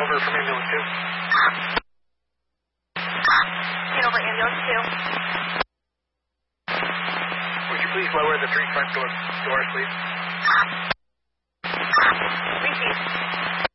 over from ambulance 2. Get over ambulance 2. Would you please lower the 3 front doors, please? Repeat.